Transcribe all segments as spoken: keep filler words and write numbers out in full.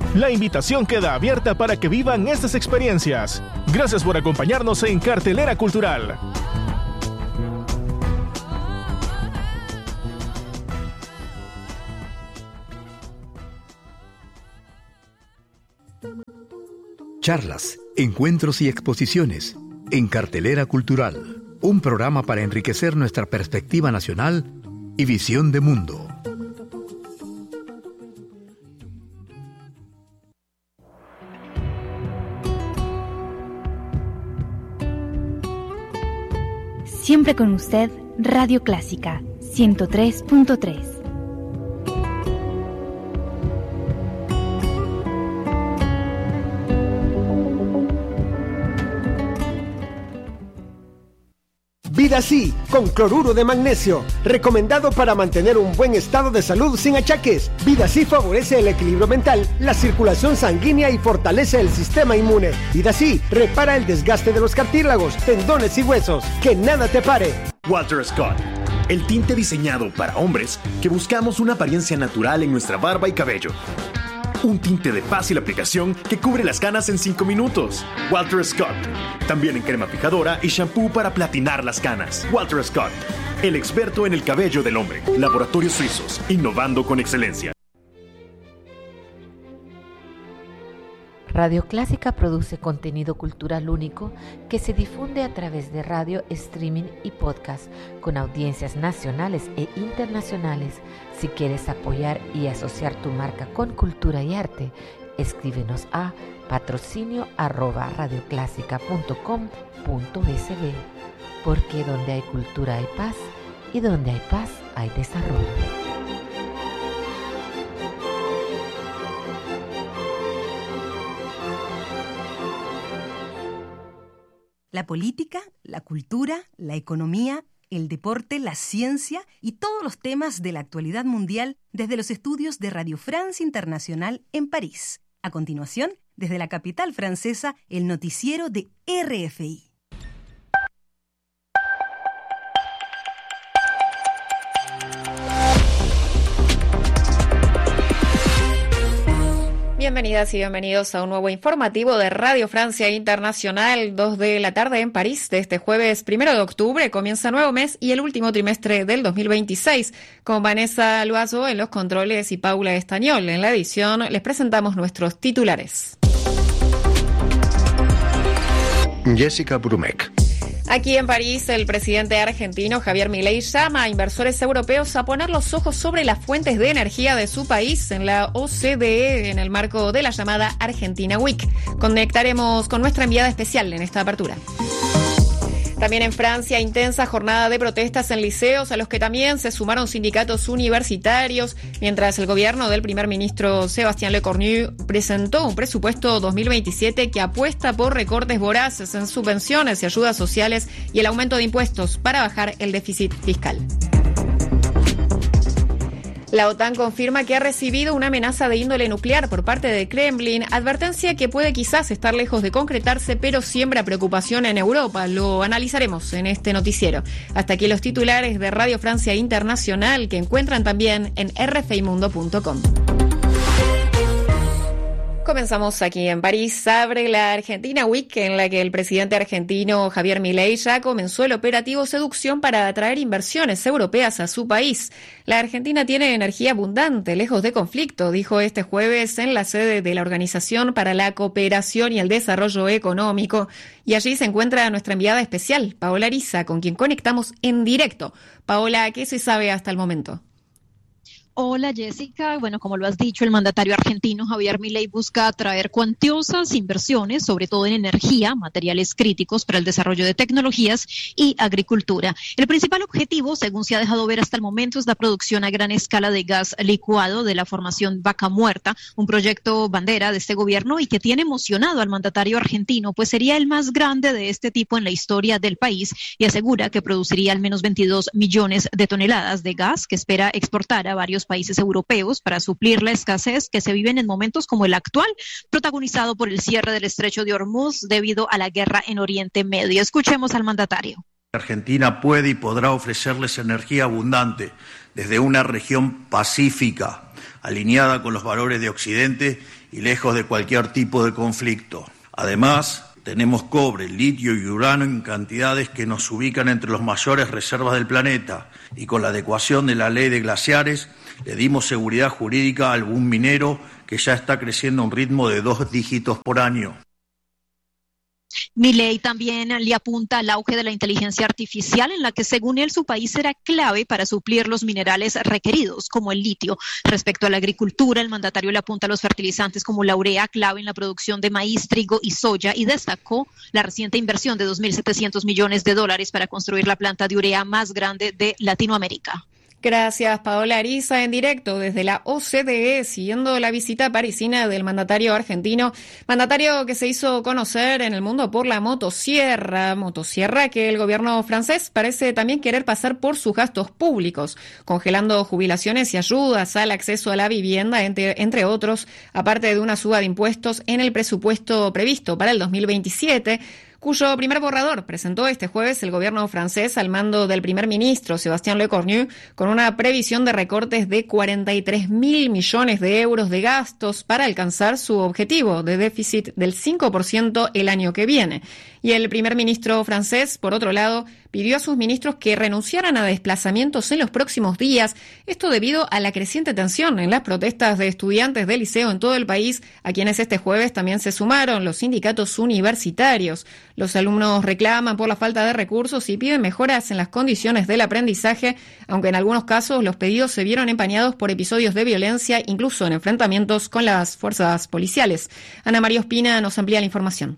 La invitación queda abierta para que vivan estas experiencias. Gracias por acompañarnos en Cartelera Cultural. Charlas, encuentros y exposiciones en Cartelera Cultural, un programa para enriquecer nuestra perspectiva nacional y visión de mundo. Siempre con usted, Radio Clásica, ciento tres punto tres. VidaSí, con cloruro de magnesio, recomendado para mantener un buen estado de salud sin achaques. VidaSí favorece el equilibrio mental, la circulación sanguínea y fortalece el sistema inmune. VidaSí repara el desgaste de los cartílagos, tendones y huesos. Que nada te pare. Walter Scott, el tinte diseñado para hombres que buscamos una apariencia natural en nuestra barba y cabello. Un tinte de fácil aplicación que cubre las canas en cinco minutos. Walter Scott. También en crema fijadora y shampoo para platinar las canas. Walter Scott, el experto en el cabello del hombre. Laboratorios Suizos, innovando con excelencia. Radio Clásica produce contenido cultural único que se difunde a través de radio, streaming y podcast con audiencias nacionales e internacionales. Si quieres apoyar y asociar tu marca con cultura y arte, escríbenos a patrocinio arroba radioclásica punto com punto es be, porque donde hay cultura hay paz y donde hay paz hay desarrollo. La política, la cultura, la economía, el deporte, la ciencia y todos los temas de la actualidad mundial desde los estudios de Radio France Internacional en París. A continuación, desde la capital francesa, el noticiero de R F I. Bienvenidas y bienvenidos a un nuevo informativo de Radio Francia Internacional, dos de la tarde en París. De este jueves primero de octubre comienza nuevo mes y el último trimestre del dos mil veintiséis. Con Vanessa Loazo en los controles y Paula Estañol en la edición, les presentamos nuestros titulares. Jessica Brumek. Aquí en París, el presidente argentino Javier Milei llama a inversores europeos a poner los ojos sobre las fuentes de energía de su país en la O C D E en el marco de la llamada Argentina Week. Conectaremos con nuestra enviada especial en esta apertura. También en Francia, intensa jornada de protestas en liceos, a los que también se sumaron sindicatos universitarios, mientras el gobierno del primer ministro Sébastien Lecornu presentó un presupuesto dos mil veintisiete que apuesta por recortes voraces en subvenciones y ayudas sociales y el aumento de impuestos para bajar el déficit fiscal. La OTAN confirma que ha recibido una amenaza de índole nuclear por parte del Kremlin, advertencia que puede quizás estar lejos de concretarse, pero siembra preocupación en Europa. Lo analizaremos en este noticiero. Hasta aquí los titulares de Radio Francia Internacional, que encuentran también en r f i mundo punto com. Comenzamos aquí en París. Abre la Argentina Week, en la que el presidente argentino Javier Milei ya comenzó el operativo Seducción para atraer inversiones europeas a su país. La Argentina tiene energía abundante, lejos de conflicto, dijo este jueves en la sede de la Organización para la Cooperación y el Desarrollo Económico. Y allí se encuentra nuestra enviada especial, Paola Ariza, con quien conectamos en directo. Paola, ¿qué se sabe hasta el momento? Hola Jessica, bueno, como lo has dicho, el mandatario argentino Javier Milei busca atraer cuantiosas inversiones, sobre todo en energía, materiales críticos para el desarrollo de tecnologías y agricultura. El principal objetivo, según se ha dejado ver hasta el momento, es la producción a gran escala de gas licuado de la formación Vaca Muerta, un proyecto bandera de este gobierno y que tiene emocionado al mandatario argentino, pues sería el más grande de este tipo en la historia del país y asegura que produciría al menos veintidós millones de toneladas de gas que espera exportar a varios países europeos para suplir la escasez que se vive en momentos como el actual, protagonizado por el cierre del estrecho de Hormuz debido a la guerra en Oriente Medio. Escuchemos al mandatario. Argentina puede y podrá ofrecerles energía abundante desde una región pacífica, alineada con los valores de Occidente y lejos de cualquier tipo de conflicto. Además, tenemos cobre, litio y uranio en cantidades que nos ubican entre las mayores reservas del planeta, y con la adecuación de la ley de glaciares le dimos seguridad jurídica a algún minero que ya está creciendo a un ritmo de dos dígitos por año. Milei también le apunta al auge de la inteligencia artificial, en la que según él su país será clave para suplir los minerales requeridos, como el litio. Respecto a la agricultura, el mandatario le apunta a los fertilizantes como la urea, clave en la producción de maíz, trigo y soya, y destacó la reciente inversión de dos mil setecientos millones de dólares para construir la planta de urea más grande de Latinoamérica. Gracias, Paola Ariza, en directo desde la O C D E, siguiendo la visita parisina del mandatario argentino, mandatario que se hizo conocer en el mundo por la motosierra, motosierra que el gobierno francés parece también querer pasar por sus gastos públicos, congelando jubilaciones y ayudas al acceso a la vivienda, entre, entre otros, aparte de una suba de impuestos en el presupuesto previsto para el dos mil veintisiete, cuyo primer borrador presentó este jueves el gobierno francés al mando del primer ministro Sébastien Lecornu, con una previsión de recortes de cuarenta y tres mil millones de euros de gastos para alcanzar su objetivo de déficit del cinco por ciento el año que viene. Y el primer ministro francés, por otro lado, pidió a sus ministros que renunciaran a desplazamientos en los próximos días, esto debido a la creciente tensión en las protestas de estudiantes del liceo en todo el país, a quienes este jueves también se sumaron los sindicatos universitarios. Los alumnos reclaman por la falta de recursos y piden mejoras en las condiciones del aprendizaje, aunque en algunos casos los pedidos se vieron empañados por episodios de violencia, incluso en enfrentamientos con las fuerzas policiales. Ana María Ospina nos amplía la información.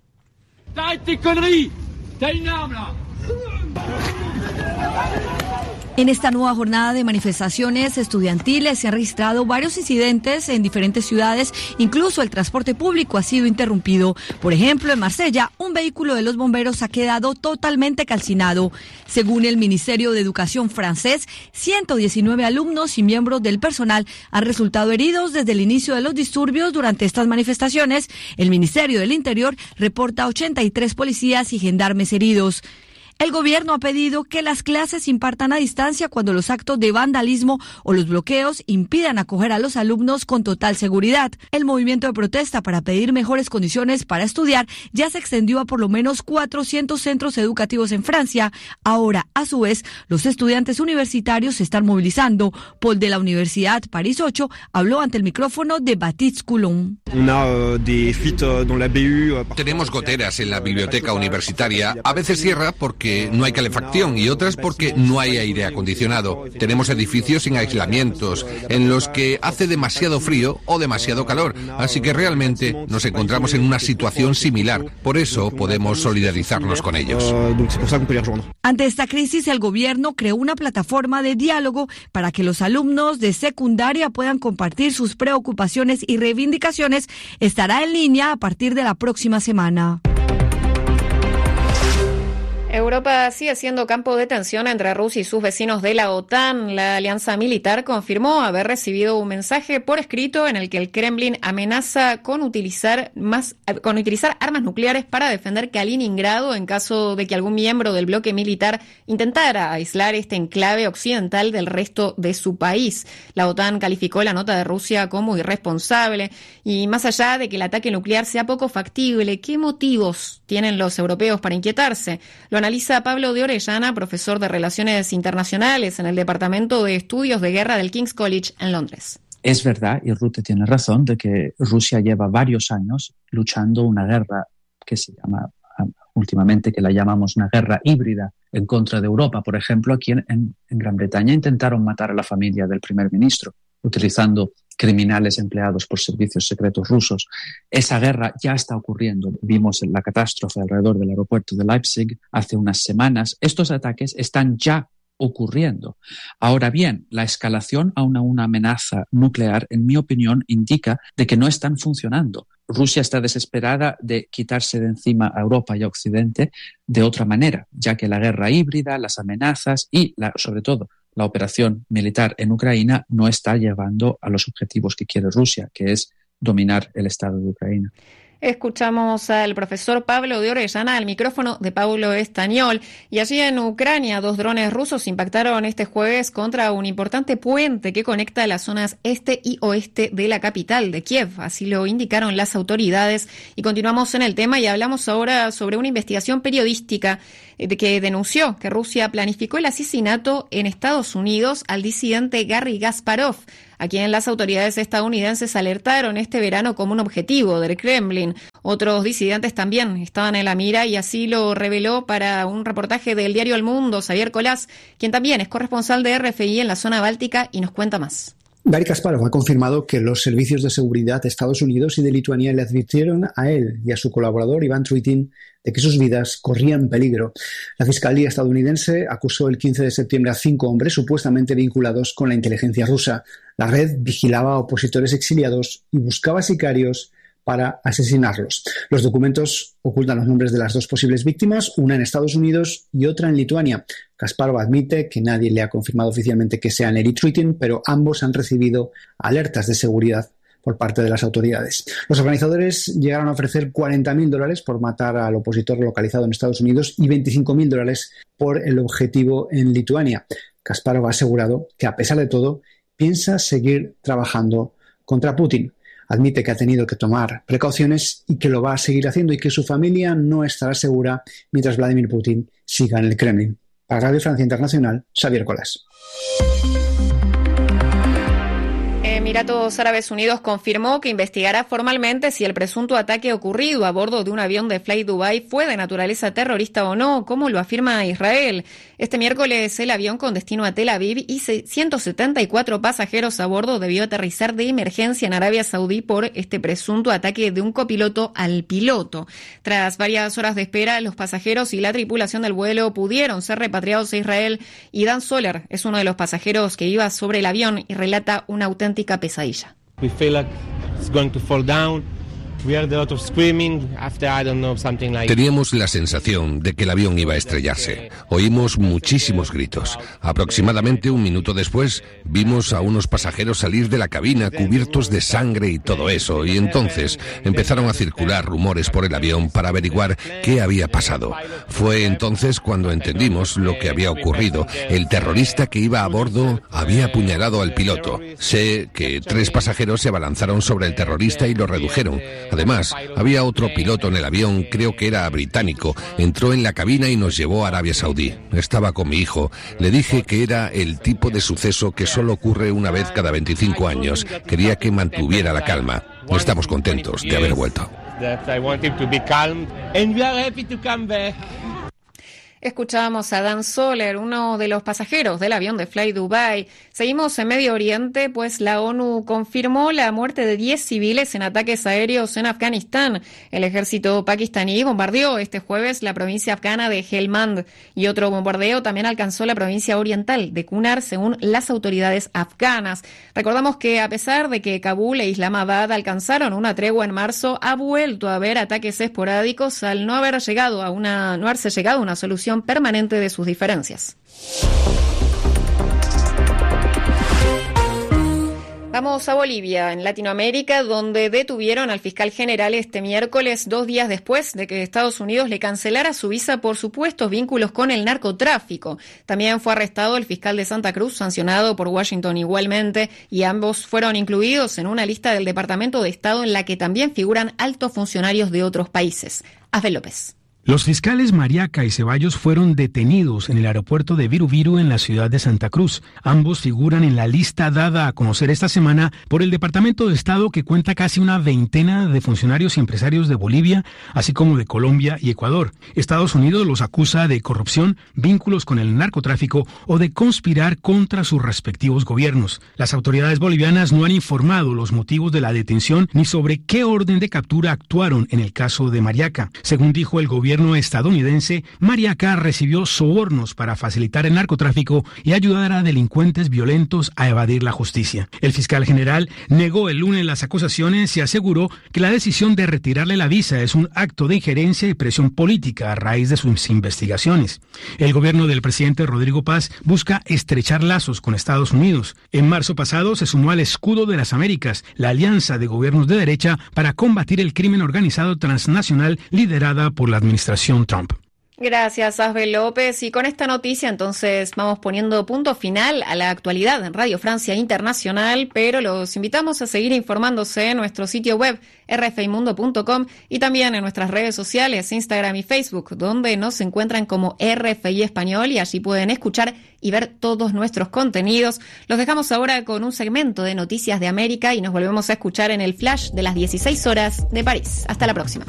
En esta nueva jornada de manifestaciones estudiantiles se han registrado varios incidentes en diferentes ciudades, incluso el transporte público ha sido interrumpido. Por ejemplo, en Marsella, un vehículo de los bomberos ha quedado totalmente calcinado. Según el Ministerio de Educación francés, ciento diecinueve alumnos y miembros del personal han resultado heridos desde el inicio de los disturbios durante estas manifestaciones. El Ministerio del Interior reporta ochenta y tres policías y gendarmes heridos. El gobierno ha pedido que las clases se impartan a distancia cuando los actos de vandalismo o los bloqueos impidan acoger a los alumnos con total seguridad. El movimiento de protesta para pedir mejores condiciones para estudiar ya se extendió a por lo menos cuatrocientos centros educativos en Francia. Ahora, a su vez, los estudiantes universitarios se están movilizando. Paul de la Universidad París ocho habló ante el micrófono de Baptiste Coulon. Tenemos goteras en la biblioteca universitaria. A veces cierra porque porque no hay calefacción y otras porque no hay aire acondicionado. Tenemos edificios sin aislamientos, en los que hace demasiado frío o demasiado calor, así que realmente nos encontramos en una situación similar. Por eso podemos solidarizarnos con ellos. Ante esta crisis, el gobierno creó una plataforma de diálogo para que los alumnos de secundaria puedan compartir sus preocupaciones y reivindicaciones. Estará en línea a partir de la próxima semana. Europa sigue siendo campo de tensión entre Rusia y sus vecinos de la OTAN. La alianza militar confirmó haber recibido un mensaje por escrito en el que el Kremlin amenaza con utilizar más, con utilizar armas nucleares para defender Kaliningrado en caso de que algún miembro del bloque militar intentara aislar este enclave occidental del resto de su país. La OTAN calificó la nota de Rusia como irresponsable y, más allá de que el ataque nuclear sea poco factible, ¿qué motivos tienen los europeos para inquietarse? Lo analiza Pablo de Orellana, profesor de Relaciones Internacionales en el Departamento de Estudios de Guerra del King's College en Londres. Es verdad, y Ruth tiene razón, de que Rusia lleva varios años luchando una guerra que se llama, últimamente, que la llamamos una guerra híbrida en contra de Europa. Por ejemplo, aquí en, en Gran Bretaña intentaron matar a la familia del primer ministro, utilizando criminales empleados por servicios secretos rusos. Esa guerra ya está ocurriendo. Vimos la catástrofe alrededor del aeropuerto de Leipzig hace unas semanas. Estos ataques están ya ocurriendo. Ahora bien, la escalación a una, una amenaza nuclear, en mi opinión, indica de que no están funcionando. Rusia está desesperada de quitarse de encima a Europa y a Occidente de otra manera, ya que la guerra híbrida, las amenazas y, la, sobre todo, la operación militar en Ucrania no está llevando a los objetivos que quiere Rusia, que es dominar el Estado de Ucrania. Escuchamos al profesor Pablo de Orellana al micrófono de Paulo Estañol. Y allí en Ucrania, dos drones rusos impactaron este jueves contra un importante puente que conecta las zonas este y oeste de la capital de Kiev. Así lo indicaron las autoridades. Y continuamos en el tema y hablamos ahora sobre una investigación periodística que denunció que Rusia planificó el asesinato en Estados Unidos al disidente Garry Kasparov, a quien las autoridades estadounidenses alertaron este verano como un objetivo del Kremlin. Otros disidentes también estaban en la mira y así lo reveló para un reportaje del diario El Mundo Xavier Colás, quien también es corresponsal de R F I en la zona báltica y nos cuenta más. Garry Kasparov ha confirmado que los servicios de seguridad de Estados Unidos y de Lituania le advirtieron a él y a su colaborador Iván Truitin de que sus vidas corrían peligro. La Fiscalía estadounidense acusó el quince de septiembre a cinco hombres supuestamente vinculados con la inteligencia rusa. La red vigilaba a opositores exiliados y buscaba sicarios para asesinarlos. Los documentos ocultan los nombres de las dos posibles víctimas, una en Estados Unidos y otra en Lituania. Kasparov admite que nadie le ha confirmado oficialmente que sean él y Truitin, pero ambos han recibido alertas de seguridad por parte de las autoridades. Los organizadores llegaron a ofrecer cuarenta mil dólares por matar al opositor localizado en Estados Unidos y veinticinco mil dólares por el objetivo en Lituania. Kasparov ha asegurado que, a pesar de todo, piensa seguir trabajando contra Putin. Admite que ha tenido que tomar precauciones y que lo va a seguir haciendo y que su familia no estará segura mientras Vladimir Putin siga en el Kremlin. Para Radio Francia Internacional, Xavier Colás. Emiratos Árabes Unidos confirmó que investigará formalmente si el presunto ataque ocurrido a bordo de un avión de Fly Dubai fue de naturaleza terrorista o no, como lo afirma Israel. Este miércoles el avión con destino a Tel Aviv y ciento setenta y cuatro pasajeros a bordo debió aterrizar de emergencia en Arabia Saudí por este presunto ataque de un copiloto al piloto. Tras varias horas de espera, los pasajeros y la tripulación del vuelo pudieron ser repatriados a Israel y Dan Soler es uno de los pasajeros que iba sobre el avión y relata una auténtica pesadilla. We feel like it's going to fall down. We heard a lot of screaming after, I don't know, something like... Teníamos la sensación de que el avión iba a estrellarse. Oímos muchísimos gritos. Aproximadamente un minuto después, vimos a unos pasajeros salir de la cabina cubiertos de sangre y todo eso, y entonces empezaron a circular rumores por el avión para averiguar qué había pasado. Fue entonces cuando entendimos lo que había ocurrido. El terrorista que iba a bordo había apuñalado al piloto. Sé que tres pasajeros se abalanzaron sobre el terrorista y lo redujeron. Además, había otro piloto en el avión, creo que era británico, entró en la cabina y nos llevó a Arabia Saudí. Estaba con mi hijo. Le dije que era el tipo de suceso que solo ocurre una vez cada veinticinco años. Quería que mantuviera la calma. Estamos contentos de haber vuelto. Escuchábamos a Dan Soler, uno de los pasajeros del avión de Fly Dubai. Seguimos en Medio Oriente, pues la ONU confirmó la muerte de diez civiles en ataques aéreos en Afganistán. El ejército pakistaní bombardeó este jueves la provincia afgana de Helmand y otro bombardeo también alcanzó la provincia oriental de Kunar, según las autoridades afganas. Recordamos que a pesar de que Kabul e Islamabad alcanzaron una tregua en marzo, ha vuelto a haber ataques esporádicos al no haber llegado a una, no haberse llegado a una solución permanente de sus diferencias. Vamos a Bolivia, en Latinoamérica, donde detuvieron al fiscal general este miércoles, dos días después de que Estados Unidos le cancelara su visa por supuestos vínculos con el narcotráfico. También fue arrestado el fiscal de Santa Cruz, sancionado por Washington igualmente, y ambos fueron incluidos en una lista del Departamento de Estado en la que también figuran altos funcionarios de otros países. Abel López. Los fiscales Mariaca y Ceballos fueron detenidos en el aeropuerto de Viru Viru en la ciudad de Santa Cruz. Ambos figuran en la lista dada a conocer esta semana por el Departamento de Estado, que cuenta casi una veintena de funcionarios y empresarios de Bolivia, así como de Colombia y Ecuador. Estados Unidos los acusa de corrupción, vínculos con el narcotráfico o de conspirar contra sus respectivos gobiernos. Las autoridades bolivianas no han informado los motivos de la detención ni sobre qué orden de captura actuaron en el caso de Mariaca. Según dijo el gobierno gobierno estadounidense, Mariaca recibió sobornos para facilitar el narcotráfico y ayudar a delincuentes violentos a evadir la justicia. El fiscal general negó el lunes las acusaciones y aseguró que la decisión de retirarle la visa es un acto de injerencia y presión política a raíz de sus investigaciones. El gobierno del presidente Rodrigo Paz busca estrechar lazos con Estados Unidos. En marzo pasado se sumó al Escudo de las Américas, la alianza de gobiernos de derecha para combatir el crimen organizado transnacional liderada por la administración Trump. Gracias, Asbel López. Y con esta noticia, entonces, vamos poniendo punto final a la actualidad en Radio Francia Internacional, pero los invitamos a seguir informándose en nuestro sitio web erre efe i mundo punto com y también en nuestras redes sociales, Instagram y Facebook, donde nos encuentran como R F I Español y allí pueden escuchar y ver todos nuestros contenidos. Los dejamos ahora con un segmento de Noticias de América y nos volvemos a escuchar en el flash de las dieciséis horas de París. Hasta la próxima.